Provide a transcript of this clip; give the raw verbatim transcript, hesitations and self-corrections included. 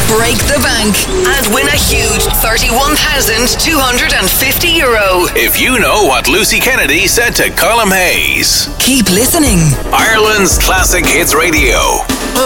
break the bank and win a huge thirty-one thousand two hundred fifty euro. If you know what Lucy Kennedy said to Colm Hayes. Keep listening. Ireland's Classic Hits Radio.